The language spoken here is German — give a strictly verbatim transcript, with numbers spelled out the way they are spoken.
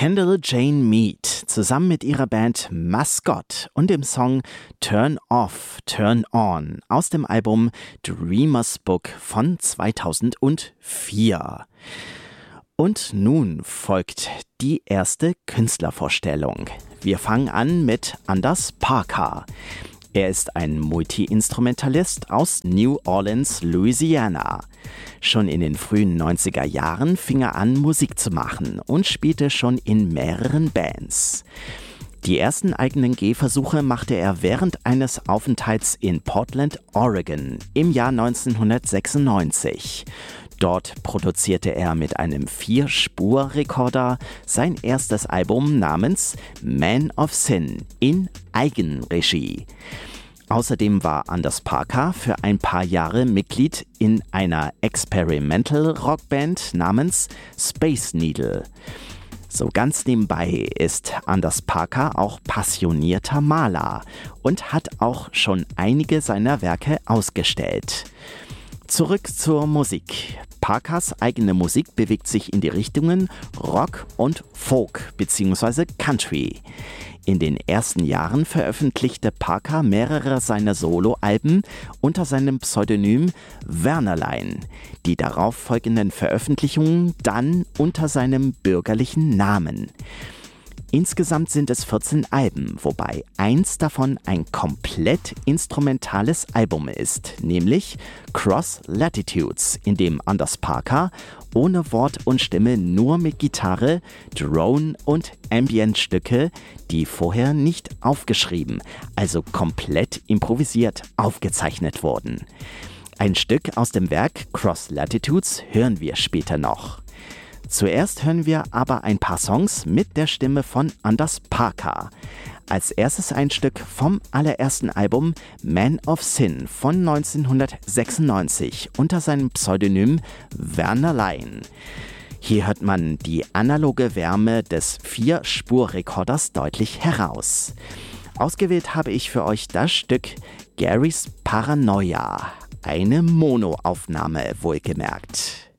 Kendall Jane Mead zusammen mit ihrer Band Mascot und dem Song Turn Off, Turn On aus dem Album Dreamer's Book von zweitausendvier. Und nun folgt die erste Künstlervorstellung. Wir fangen an mit Anders Parker. Er ist ein Multi-Instrumentalist aus New Orleans, Louisiana. Schon in den frühen neunziger Jahren fing er an, Musik zu machen und spielte schon in mehreren Bands. Die ersten eigenen Gehversuche machte er während eines Aufenthalts in Portland, Oregon im Jahr neunzehnhundertsechsundneunzig. Dort produzierte er mit einem Vier-Spur-Rekorder sein erstes Album namens Man of Sin in Eigenregie. Außerdem war Anders Parker für ein paar Jahre Mitglied in einer Experimental-Rockband namens Space Needle. So ganz nebenbei ist Anders Parker auch passionierter Maler und hat auch schon einige seiner Werke ausgestellt. Zurück zur Musik. Parkers eigene Musik bewegt sich in die Richtungen Rock und Folk bzw. Country. In den ersten Jahren veröffentlichte Parker mehrere seiner Soloalben unter seinem Pseudonym Wernerlein. Die darauf folgenden Veröffentlichungen dann unter seinem bürgerlichen Namen. Insgesamt sind es vierzehn Alben, wobei eins davon ein komplett instrumentales Album ist, nämlich Cross Latitudes, in dem Anders Parker ohne Wort und Stimme nur mit Gitarre, Drone und Ambient-Stücke, die vorher nicht aufgeschrieben, also komplett improvisiert aufgezeichnet wurden. Ein Stück aus dem Werk Cross Latitudes hören wir später noch. Zuerst hören wir aber ein paar Songs mit der Stimme von Anders Parker. Als erstes ein Stück vom allerersten Album Man of Sin von neunzehnhundertsechsundneunzig unter seinem Pseudonym Wernerlein. Hier hört man die analoge Wärme des Vier-Spur-Rekorders deutlich heraus. Ausgewählt habe ich für euch das Stück Gary's Paranoia, eine Monoaufnahme wohlgemerkt.